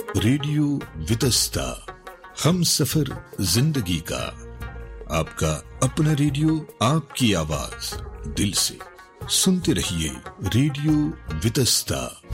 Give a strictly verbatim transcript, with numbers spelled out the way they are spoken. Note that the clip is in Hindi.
रेडियो वितस्ता, हम सफर जिंदगी का। आपका अपना रेडियो, आपकी आवाज, दिल से सुनते रहिए रेडियो वितस्ता।